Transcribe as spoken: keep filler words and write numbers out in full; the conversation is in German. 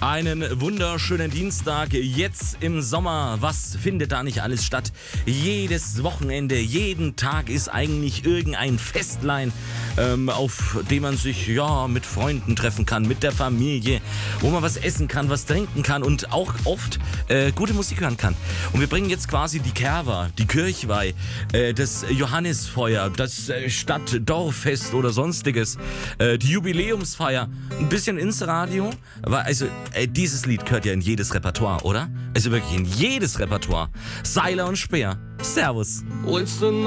Einen wunderschönen Dienstag, jetzt im Sommer. Was findet da nicht alles statt? Jedes Wochenende, jeden Tag ist eigentlich irgendein Festlein, ähm, auf dem man sich ja mit Freunden treffen kann, mit der Familie, wo man was essen kann, was trinken kann und auch oft äh, gute Musik hören kann. Und wir bringen jetzt quasi die Kerwa, die Kirchweih, äh, das Johannisfeuer, das äh, Stadt-Dorffest oder sonstiges, äh, die Jubiläumsfeier, ein bisschen ins Radio, aber also Ey, dieses Lied gehört ja in jedes Repertoire, oder? Also wirklich in jedes Repertoire. Seiler und Speer. Servus.